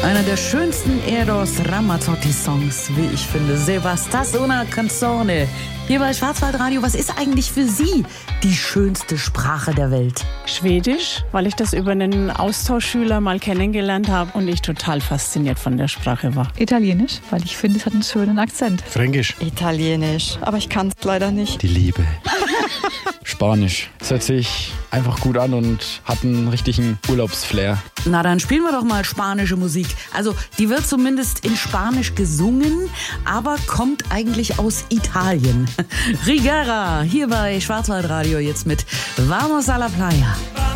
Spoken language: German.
Einer der schönsten Eros Ramazzotti-Songs, wie ich finde. Se bastas una canzone. Hier bei Schwarzwaldradio, was ist eigentlich für Sie die schönste Sprache der Welt? Schwedisch, weil ich das über einen Austauschschüler mal kennengelernt habe und ich total fasziniert von der Sprache war. Italienisch, weil ich finde, es hat einen schönen Akzent. Fränkisch. Italienisch, aber ich kann es leider nicht. Die Liebe. Spanisch. Es hört sich einfach gut an und hat einen richtigen Urlaubsflair. Na, dann spielen wir doch mal spanische Musik. Also, die wird zumindest in Spanisch gesungen, aber kommt eigentlich aus Italien. Rigera, hier bei Schwarzwaldradio jetzt mit Vamos a la Playa.